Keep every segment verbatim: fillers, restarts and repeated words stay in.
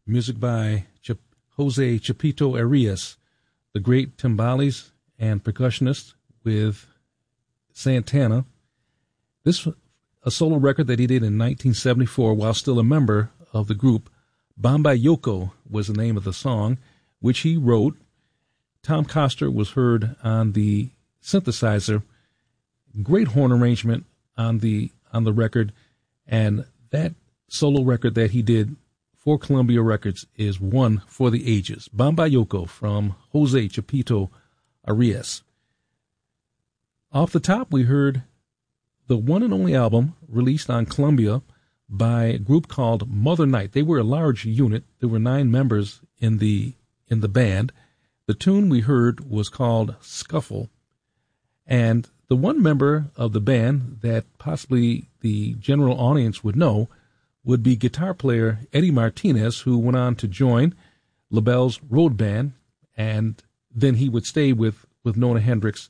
music by Ch- Jose Chapito Arias, the great timbales and percussionist with Santana. This a solo record that he did in nineteen seventy-four while still a member of the group. Bamba Yoko was the name of the song, which he wrote. Tom Coster was heard on the synthesizer. Great horn arrangement on the on the record, and that solo record that he did for Columbia Records is one for the ages. Bamba Yoko from Jose Chapito Arias. Off the top, we heard the one and only album released on Columbia by a group called Mother Night. They were a large unit. There were nine members in the in the band. The tune we heard was called Scuffle, and the one member of the band that possibly the general audience would know would be guitar player Eddie Martinez, who went on to join LaBelle's Road Band, and then he would stay with, with Nona Hendryx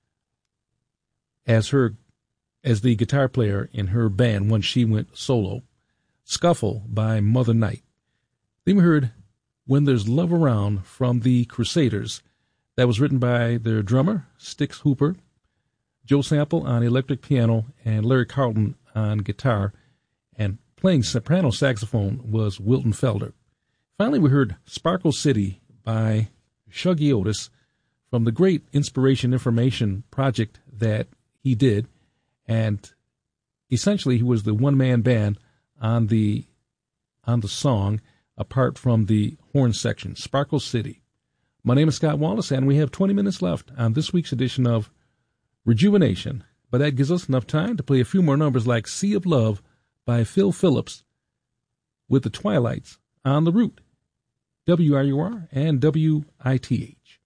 as her as the guitar player in her band once she went solo. Scuffle by Mother Night. Then we heard When There's Love Around from the Crusaders. That was written by their drummer, Styx Hooper, Joe Sample on electric piano, and Larry Carlton on guitar, and playing soprano saxophone was Wilton Felder. Finally, we heard Sparkle City by Shuggy Otis from the great Inspiration Information project that he did, and essentially he was the one-man band on the on the song, apart from the horn section. Sparkle City. My name is Scott Wallace, and we have twenty minutes left on this week's edition of Rejuvenation, but that gives us enough time to play a few more numbers like Sea of Love by Phil Phillips with the Twilights on the Route, W R U R and W I T H.